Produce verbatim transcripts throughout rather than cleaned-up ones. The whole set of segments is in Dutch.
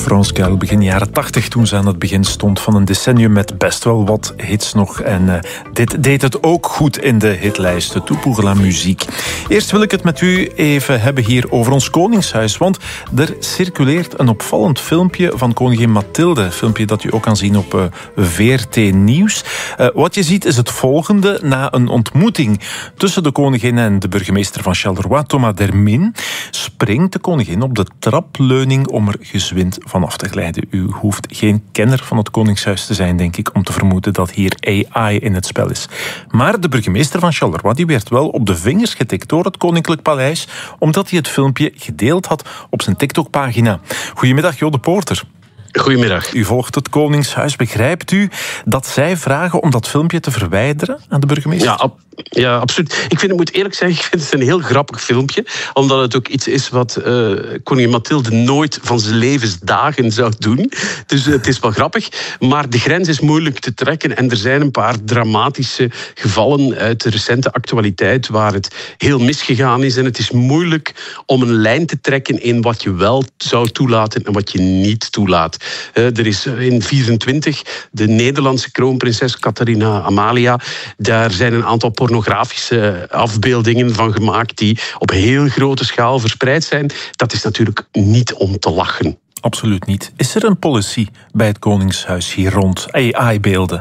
France Gall, begin jaren tachtig, toen ze aan het begin stond van een decennium met best wel wat hits nog. En uh, dit deed het ook goed in de hitlijsten. Tout pour la musique. Eerst wil ik het met u even hebben hier over ons koningshuis, want er circuleert een opvallend filmpje van koningin Mathilde. Een filmpje dat u ook kan zien op uh, V R T Nieuws. Uh, wat je ziet is het volgende. Na een ontmoeting tussen de koningin en de burgemeester van Charleroi, Thomas Dermin, springt de koningin op de trapleuning om er gezwind van af te glijden. U hoeft geen kenner van het koningshuis te zijn, denk ik, om te vermoeden dat hier A I in het spel is. Maar de burgemeester van Charleroi die werd wel op de vingers getikt door het Koninklijk Paleis, omdat hij het filmpje gedeeld had op zijn TikTok-pagina. Goedemiddag, Jo de Poorter. Goedemiddag. U volgt het Koningshuis. Begrijpt u dat zij vragen om dat filmpje te verwijderen aan de burgemeester? Ja, ab- ja, absoluut. Ik vind, ik moet eerlijk zeggen, ik vind het een heel grappig filmpje. Omdat het ook iets is wat uh, koningin Mathilde nooit van zijn levensdagen zou doen. Dus uh, het is wel grappig. Maar de grens is moeilijk te trekken. En er zijn een paar dramatische gevallen uit de recente actualiteit waar het heel misgegaan is. En het is moeilijk om een lijn te trekken in wat je wel zou toelaten en wat je niet toelaat. Uh, er is in vierentwintig de Nederlandse kroonprinses Catharina Amalia. Daar zijn een aantal pornografische afbeeldingen van gemaakt die op heel grote schaal verspreid zijn. Dat is natuurlijk niet om te lachen. Absoluut niet. Is er een policy bij het Koningshuis hier rond A I-beelden?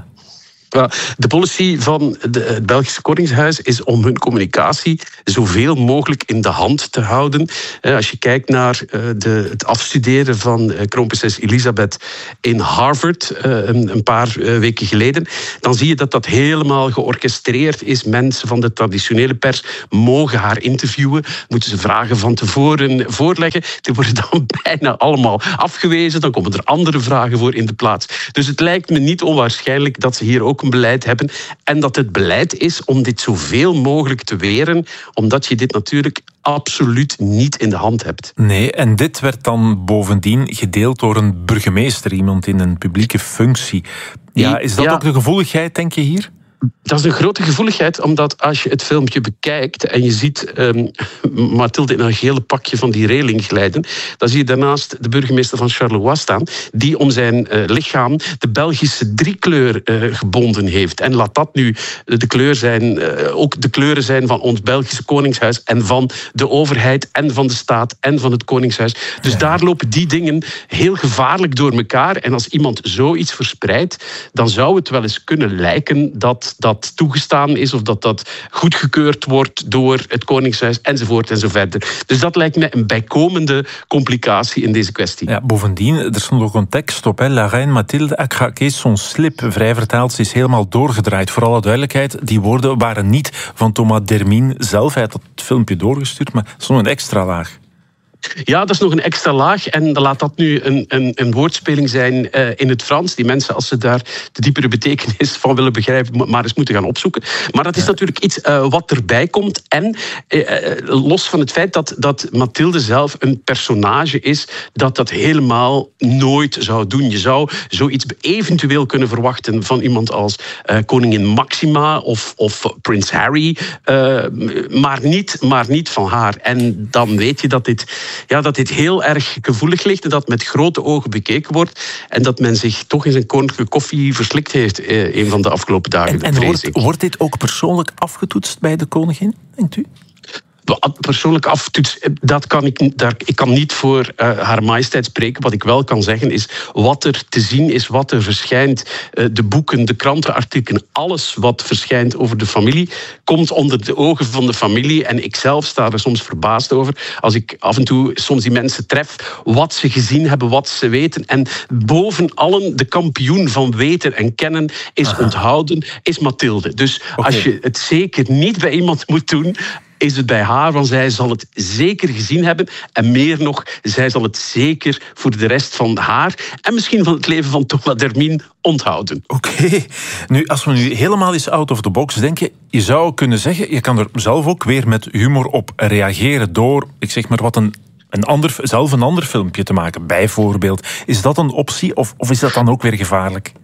De policy van het Belgische Koningshuis is om hun communicatie zoveel mogelijk in de hand te houden. Als je kijkt naar de, het afstuderen van kroonprinses Elisabeth in Harvard een paar weken geleden, dan zie je dat dat helemaal georchestreerd is. Mensen van de traditionele pers mogen haar interviewen, moeten ze vragen van tevoren voorleggen. Die worden dan bijna allemaal afgewezen. Dan komen er andere vragen voor in de plaats. Dus het lijkt me niet onwaarschijnlijk dat ze hier ook een beleid hebben en dat het beleid is om dit zoveel mogelijk te weren, omdat je dit natuurlijk absoluut niet in de hand hebt. Nee, en dit werd dan bovendien gedeeld door een burgemeester, iemand in een publieke functie. Ja, is dat ja. ook de gevoeligheid, denk je, hier? Dat is een grote gevoeligheid, omdat als je het filmpje bekijkt en je ziet um, Mathilde in een gele pakje van die reling glijden, dan zie je daarnaast de burgemeester van Charleroi staan, die om zijn uh, lichaam de Belgische driekleur uh, gebonden heeft. En laat dat nu de kleur zijn, uh, ook de kleuren zijn van ons Belgische Koningshuis en van de overheid en van de staat en van het Koningshuis. Dus ja. daar lopen die dingen heel gevaarlijk door elkaar. En als iemand zoiets verspreidt, dan zou het wel eens kunnen lijken dat dat toegestaan is of dat dat goedgekeurd wordt door het Koningshuis enzovoort en zo verder. Dus dat lijkt mij een bijkomende complicatie in deze kwestie. Ja, bovendien, er stond ook een tekst op. Hè. La reine Mathilde a craqué son slip. Vrij vertaald, ze is helemaal doorgedraaid. Voor alle duidelijkheid, die woorden waren niet van Thomas Dermin zelf. Hij had het filmpje doorgestuurd, maar er stond een extra laag. Ja, dat is nog een extra laag. En dan laat dat nu een, een, een woordspeling zijn uh, in het Frans. Die mensen, als ze daar de diepere betekenis van willen begrijpen, maar eens moeten gaan opzoeken. Maar dat is ja. natuurlijk iets uh, wat erbij komt. En uh, los van het feit dat, dat Mathilde zelf een personage is, dat dat helemaal nooit zou doen. Je zou zoiets eventueel kunnen verwachten van iemand als uh, koningin Maxima of, of prins Harry. Uh, maar, niet, maar niet van haar. En dan weet je dat dit... Ja, dat dit heel erg gevoelig ligt en dat met grote ogen bekeken wordt en dat men zich toch in zijn koninklijke koffie verslikt heeft eh, een van de afgelopen dagen. En, en wordt, wordt dit ook persoonlijk afgetoetst bij de koningin, denkt u? Persoonlijk aftoets, dat kan ik, daar, ik kan niet voor uh, haar majesteit spreken. Wat ik wel kan zeggen is wat er te zien is, wat er verschijnt. Uh, de boeken, de krantenartikelen, alles wat verschijnt over de familie, komt onder de ogen van de familie. En ik zelf sta er soms verbaasd over. Als ik af en toe soms die mensen tref, wat ze gezien hebben, wat ze weten. En boven allen de kampioen van weten en kennen is Aha. onthouden, is Mathilde. Dus okay. als je het zeker niet bij iemand moet doen, is het bij haar, want zij zal het zeker gezien hebben. En meer nog, zij zal het zeker voor de rest van haar en misschien van het leven van Thomas Dermin onthouden. Oké. Okay. Nu, als we nu helemaal eens out of the box denken, je zou kunnen zeggen, je kan er zelf ook weer met humor op reageren door, ik zeg maar wat, een, een ander, zelf een ander filmpje te maken, bijvoorbeeld. Is dat een optie of, of is dat dan ook weer gevaarlijk?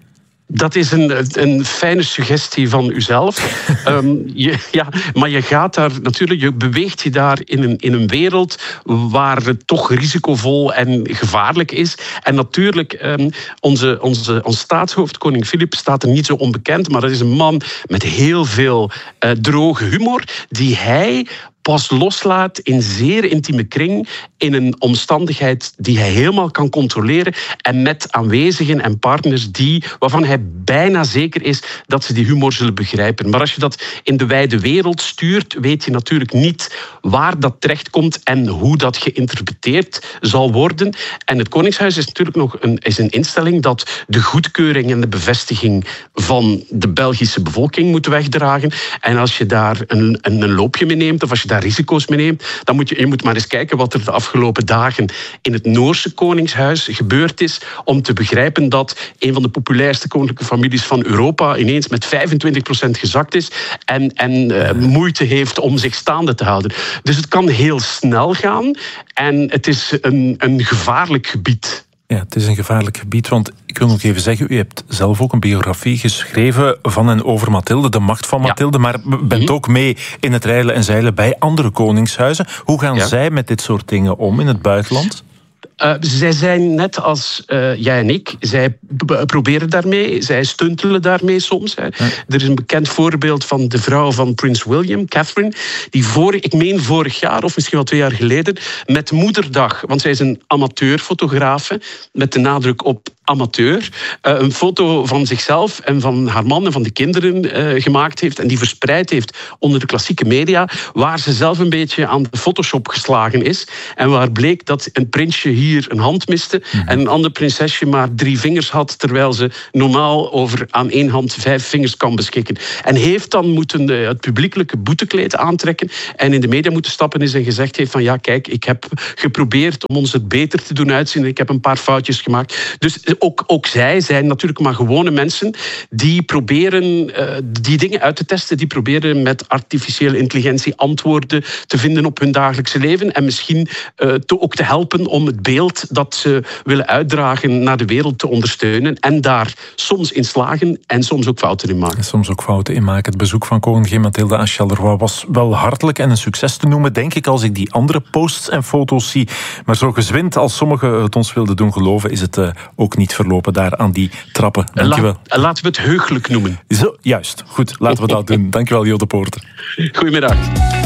Dat is een, een fijne suggestie van uzelf. um, je, ja, maar je gaat daar natuurlijk, je beweegt je daar in een, in een wereld waar het toch risicovol en gevaarlijk is. En natuurlijk, um, onze, onze, ons staatshoofd, koning Filip, staat er niet zo onbekend, maar dat is een man met heel veel uh, droge humor, die hij pas loslaat in zeer intieme kring, in een omstandigheid die hij helemaal kan controleren en met aanwezigen en partners die, waarvan hij bijna zeker is dat ze die humor zullen begrijpen. Maar als je dat in de wijde wereld stuurt, weet je natuurlijk niet waar dat terechtkomt en hoe dat geïnterpreteerd zal worden. En het Koningshuis is natuurlijk nog een, is een instelling dat de goedkeuring en de bevestiging van de Belgische bevolking moet wegdragen. En als je daar een, een, een loopje mee neemt, of als je daar risico's mee neemt, dan moet je, je moet maar eens kijken wat er de afgelopen dagen in het Noorse Koningshuis gebeurd is, om te begrijpen dat een van de populairste koninklijke families van Europa ineens met vijfentwintig procent gezakt is en, en uh, moeite heeft om zich staande te houden. Dus het kan heel snel gaan en het is een, een gevaarlijk gebied. Ja, het is een gevaarlijk gebied, want ik wil nog even zeggen, u hebt zelf ook een biografie geschreven van en over Mathilde, de macht van Mathilde, ja. maar bent ook mee in het reilen en zeilen bij andere koningshuizen. Hoe gaan ja. zij met dit soort dingen om in het buitenland? Uh, zij zijn net als uh, jij en ik. Zij b- proberen daarmee. Zij stuntelen daarmee soms. Hè. Ja. Er is een bekend voorbeeld van de vrouw van prins William, Catherine, die vorig, ik meen vorig jaar, of misschien wel twee jaar geleden, met Moederdag, want zij is een amateurfotografe, met de nadruk op amateur, uh, een foto van zichzelf en van haar man en van de kinderen uh, gemaakt heeft en die verspreid heeft onder de klassieke media, waar ze zelf een beetje aan de Photoshop geslagen is en waar bleek dat een prinsje hier een hand miste mm-hmm. en een ander prinsesje maar drie vingers had, terwijl ze normaal over aan één hand vijf vingers kan beschikken. En heeft dan moeten uh, het publiekelijke boetekleed aantrekken en in de media moeten stappen is en gezegd heeft van ja, kijk, ik heb geprobeerd om ons het beter te doen uitzien, ik heb een paar foutjes gemaakt. Dus Ook, ook zij zijn natuurlijk maar gewone mensen die proberen uh, die dingen uit te testen, die proberen met artificiële intelligentie antwoorden te vinden op hun dagelijkse leven en misschien uh, te, ook te helpen om het beeld dat ze willen uitdragen naar de wereld te ondersteunen en daar soms in slagen en soms ook fouten in maken. En soms ook fouten in maken. Het bezoek van koningin Mathilde aan Charleroi was wel hartelijk en een succes te noemen, denk ik, als ik die andere posts en foto's zie. Maar zo gezwind als sommigen het ons wilden doen geloven, is het uh, ook niet verlopen daar aan die trappen. Dankjewel. La, laten we het heugelijk noemen. Zo, juist. Goed, laten we dat doen. Dankjewel, Jo de Poorter. Goedemiddag.